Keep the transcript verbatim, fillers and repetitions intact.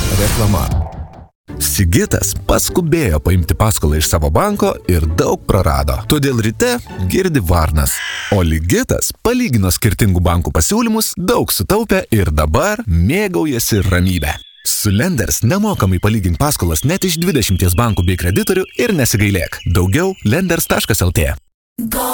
Reklama. Sigitas paskubėjo paimti paskolą iš savo banko ir daug prarado. Todėl ryte girdi varnas. O Ligitas palygino skirtingų bankų pasiūlymus, daug sutaupė ir dabar mėgaujasi ramybę. Su Lenders nemokamai palygink paskolas net iš dvidešimties bankų bei kreditorių ir nesigailėk. Daugiau lenders taškas lt.